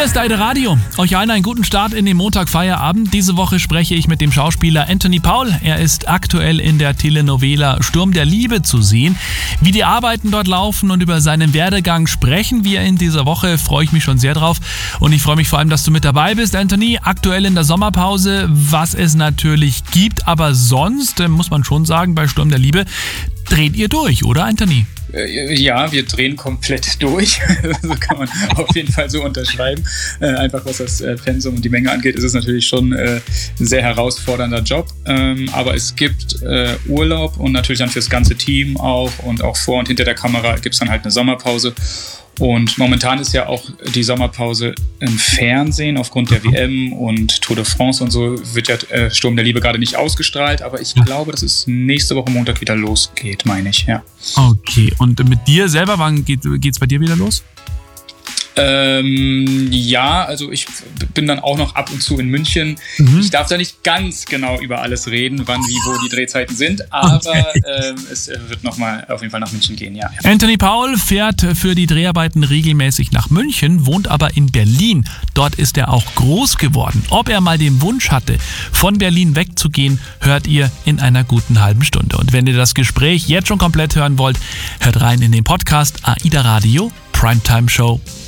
ist AIDA Radio. Euch allen einen guten Start in den Montagfeierabend. Diese Woche spreche ich mit dem Schauspieler Anthony Paul. Er ist aktuell in der Telenovela Sturm der Liebe zu sehen. Wie die Arbeiten dort laufen und über seinen Werdegang sprechen wir in dieser Woche. Freue ich mich schon sehr drauf. Und ich freue mich vor allem, dass du mit dabei bist, Anthony. Aktuell in der Sommerpause, was es natürlich gibt. Aber sonst muss man schon sagen, bei Sturm der Liebe dreht ihr durch, oder Anthony? Ja, wir drehen komplett durch. So kann man auf jeden Fall so unterschreiben. Einfach was das Pensum und die Menge angeht, ist es natürlich schon ein sehr herausfordernder Job. Aber es gibt Urlaub und natürlich dann fürs ganze Team auch. Und auch vor und hinter der Kamera gibt es dann halt eine Sommerpause. Und momentan ist ja auch die Sommerpause im Fernsehen aufgrund der WM und Tour de France und so wird ja Sturm der Liebe gerade nicht ausgestrahlt, aber ich glaube, dass es nächste Woche Montag wieder losgeht, meine ich, ja. Okay, und mit dir selber, wann geht's bei dir wieder los? Ja, also ich bin dann auch noch ab und zu in München. Ich darf da nicht ganz genau über alles reden, wann, wie, wo die Drehzeiten sind, aber es wird nochmal auf jeden Fall nach München gehen, ja. Anthony Paul fährt für die Dreharbeiten regelmäßig nach München, wohnt aber in Berlin. Dort ist er auch groß geworden. Ob er mal den Wunsch hatte, von Berlin wegzugehen, hört ihr in einer guten halben Stunde. Und wenn ihr das Gespräch jetzt schon komplett hören wollt, hört rein in den Podcast AIDA Radio Primetime Show.